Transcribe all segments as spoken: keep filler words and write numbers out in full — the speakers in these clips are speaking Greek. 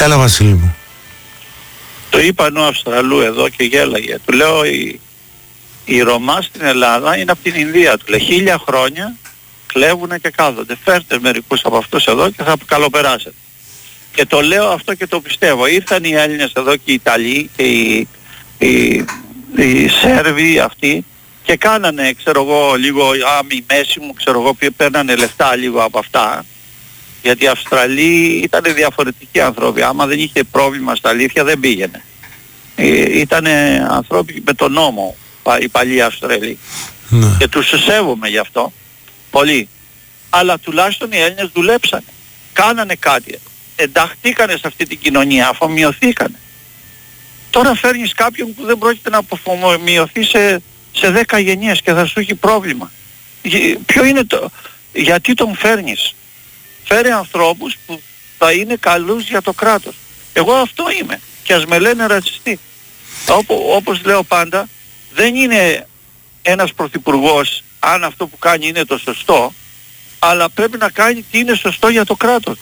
Έλα Βασίλη μου. Το είπαν ο Αυστραλού εδώ και γέλαγε. Του λέω η, η Ρωμά στην Ελλάδα είναι από την Ινδία. Του λέει χίλια χρόνια κλέβουνε και κάθονται. Φέρτε μερικούς από αυτούς εδώ και θα καλοπεράσετε. Και το λέω αυτό και το πιστεύω. Ήρθαν οι Έλληνες εδώ και οι Ιταλοί και οι, οι, οι Σέρβοι αυτοί και κάνανε, ξέρω εγώ, λίγο άμοι μέση μου, ξέρω εγώ, που παίρνανε λεφτά λίγο από αυτά. Γιατί οι Αυστραλοί ήταν διαφορετικοί άνθρωποι. Άμα δεν είχε πρόβλημα στα αλήθεια δεν πήγαινε. Ε, ήταν άνθρωποι με τον νόμο, οι παλιοί Αυστραλοί. Ναι. Και τους σέβομαι γι' αυτό. Πολύ. Αλλά τουλάχιστον οι Έλληνες δουλέψανε. Κάνανε κάτι. Ενταχθήκανε σε αυτή την κοινωνία, αφομοιωθήκανε. Τώρα φέρνεις κάποιον που δεν πρόκειται να αφομοιωθεί σε, σε δέκα γενιές και θα σου έχει πρόβλημα. Ποιο είναι το... Γιατί τον φέρνεις? Φέρει ανθρώπους που θα είναι καλούς για το κράτος. Εγώ αυτό είμαι. Και ας με λένε ρατσιστή. Όπο, όπως λέω πάντα, δεν είναι ένας πρωθυπουργός, αν αυτό που κάνει είναι το σωστό, αλλά πρέπει να κάνει τι είναι σωστό για το κράτος.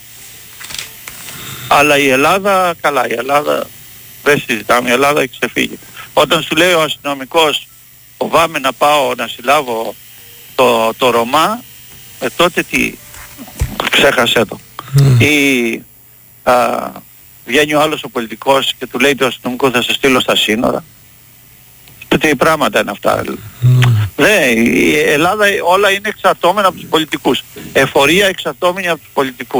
Αλλά η Ελλάδα, καλά, η Ελλάδα δεν συζητάμε, η Ελλάδα έχει ξεφύγει. Όταν σου λέει ο αστυνομικός, φοβάμαι να πάω να συλλάβω το, το Ρωμά, ε, τότε τι, ξέχασέ το. Mm. Ή α, βγαίνει ο άλλος ο πολιτικός και του λέει το αστυνομικό θα σε στείλω στα σύνορα. Τι πράγματα είναι αυτά. Mm. Δε, η Ελλάδα όλα είναι εξαρτώμενα από τους πολιτικούς. Εφορία εξαρτώμενη από τους πολιτικούς.